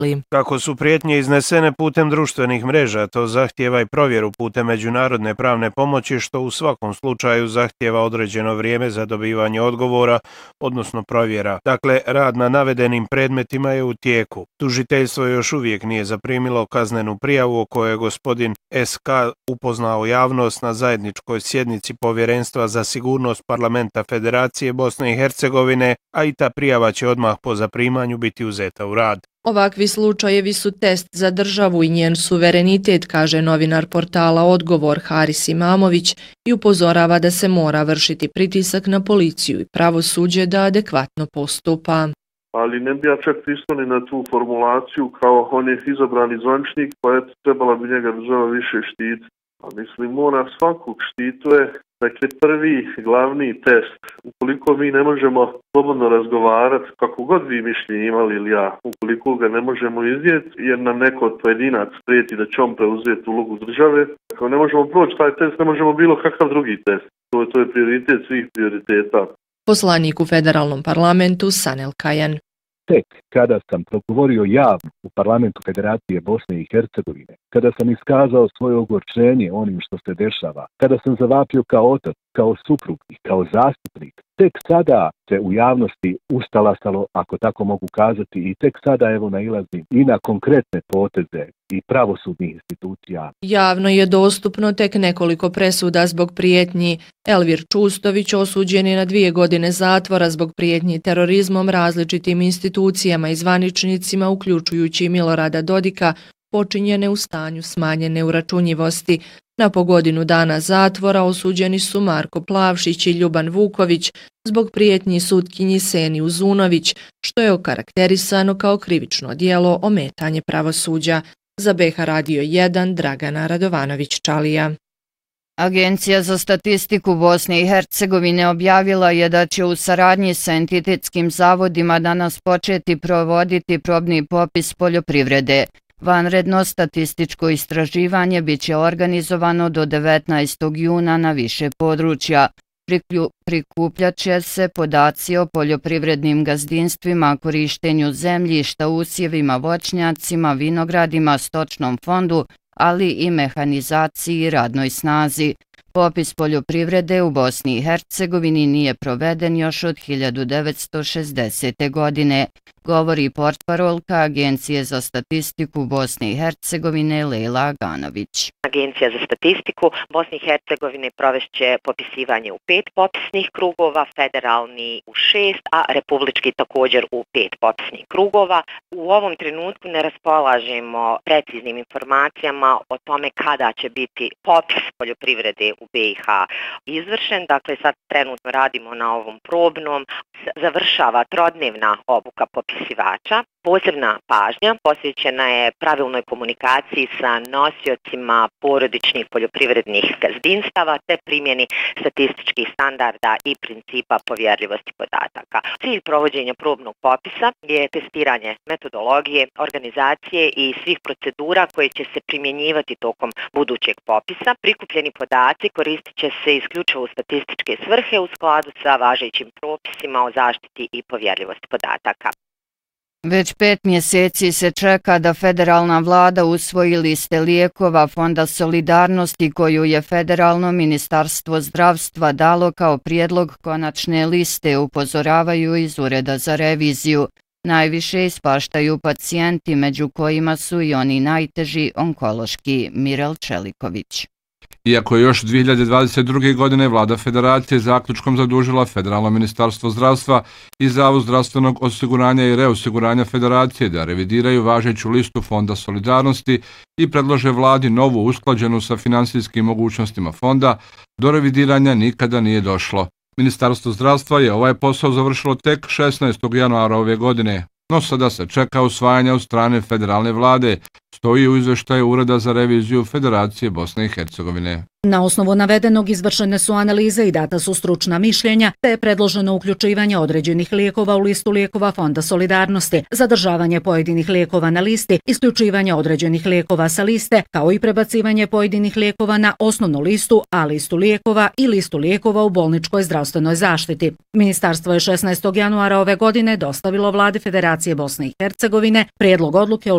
Kako su prijetnje iznesene putem društvenih mreža, to zahtijeva i provjeru putem međunarodne pravne pomoći, što u svakom slučaju zahtijeva određeno vrijeme za dobivanje odgovora, odnosno provjera. Dakle, rad na navedenim predmetima je u tijeku. Tužiteljstvo još uvijek nije zaprimilo kaznenu prijavu o kojoj je gospodin SK upoznao javnost na zajedničkoj sjednici Povjerenstva za sigurnost Parlamenta Federacije Bosne i Hercegovine, a i ta prijava će odmah po zaprimanju biti uzeta u rad. Ovakvi slučajevi su test za državu i njen suverenitet, kaže novinar portala Odgovor Haris Imamović i upozorava da se mora vršiti pritisak na policiju i pravosuđe da adekvatno postupa. Ali ne bi ja čak pristao ni na tu formulaciju kao on je izabrani zvančnik, pa eto trebala bi njega država više štiti. A mislim, mora svakog štituje. Dakle, prvi glavni test, ukoliko mi ne možemo slobodno razgovarati, kako god vi mišljenje imali ili ja, ukoliko ga ne možemo iznijeti, jer nam neko od pojedinac prijeti da će on preuzeti ulogu države, ako ne možemo proći taj test, ne možemo bilo kakav drugi test. To je prioritet svih prioriteta. Poslanik u federalnom parlamentu Sanel Kajan. Tek kada sam progovorio javno u parlamentu Federacije Bosne i Hercegovine, kada sam iskazao svoje ogorčenje onim što se dešava, kada sam zavapio kao otac, kao suprug i kao zastupnik, tek sada se u javnosti ustalasalo, ako tako mogu kazati, i tek sada evo nailazim i na konkretne poteze i pravosudnih institucija. Javno je dostupno tek nekoliko presuda zbog prijetnji. Elvir Čustović osuđen je na 2 godine zatvora zbog prijetnji terorizmom različitim institucijama i zvaničnicima, uključujući Milorada Dodika, počinjene u stanju smanjene uračunjivosti. Na po godinu dana zatvora osuđeni su Marko Plavšić i Ljuban Vuković zbog prijetnji sutkinji Seni Uzunović, što je okarakterisano kao krivično djelo ometanje pravosuđa. Za BH Radio 1 Dragana Radovanović-Čalija. Agencija za statistiku Bosne i Hercegovine objavila je da će u saradnji sa entitetskim zavodima danas početi provoditi probni popis poljoprivrede. Vanredno statističko istraživanje biće organizovano do 19. juna na više područja. Prikupljat će se podaci o poljoprivrednim gazdinstvima, korištenju zemljišta, usjevima, voćnjacima, vinogradima, stočnom fondu, ali i mehanizaciji i radnoj snazi. Popis poljoprivrede u Bosni i Hercegovini nije proveden još od 1960. godine, govori portparolka Agencije za statistiku Bosne i Hercegovine Lejla Aganović. Agencija za statistiku Bosne i Hercegovine provešće popisivanje u 5 popisnih krugova, federalni u 6, a republički također u 5 popisnih krugova. U ovom trenutku ne raspolažemo preciznim informacijama o tome kada će biti popis poljoprivrede u BiH izvršen. Dakle, sad trenutno radimo na ovom probnom. Završava trodnevna obuka popisivača. Posebna pažnja posvećena je pravilnoj komunikaciji sa nosiocima porodičnih poljoprivrednih gazdinstava te primjeni statističkih standarda i principa povjerljivosti podataka. Cilj provođenja probnog popisa je testiranje metodologije, organizacije i svih procedura koje će se primjenjivati tokom budućeg popisa. Prikupljeni podaci koristit će se isključivo u statističke svrhe u skladu sa važećim propisima o zaštiti i povjerljivosti podataka. Već 5 mjeseci se čeka da federalna vlada usvoji liste lijekova Fonda solidarnosti koju je Federalno ministarstvo zdravstva dalo kao prijedlog konačne liste, upozoravaju iz Ureda za reviziju. Najviše ispaštaju pacijenti, među kojima su i oni najteži onkološki. Mirel Čeliković. Iako je još 2022. godine vlada federacije zaključkom zadužila Federalno ministarstvo zdravstva i Zavod zdravstvenog osiguranja i reosiguranja federacije da revidiraju važeću listu Fonda solidarnosti i predlože vladi novu usklađenu sa finansijskim mogućnostima fonda, do revidiranja nikada nije došlo. Ministarstvo zdravstva je ovaj posao završilo tek 16. januara ove godine, no sada se čeka usvajanje od strane federalne vlade, stoji u izveštaju Ureda za reviziju Federacije Bosne i Hercegovine. Na osnovu navedenog izvršene su analize i data su stručna mišljenja, te je predloženo uključivanje određenih lijekova u listu lijekova Fonda solidarnosti, zadržavanje pojedinih lijekova na listi, isključivanje određenih lijekova sa liste, kao i prebacivanje pojedinih lijekova na osnovnu listu, A listu lijekova i listu lijekova u bolničkoj zdravstvenoj zaštiti. Ministarstvo je 16. januara ove godine dostavilo vladi Federacije Bosne i Hercegovine prijedlog odluke o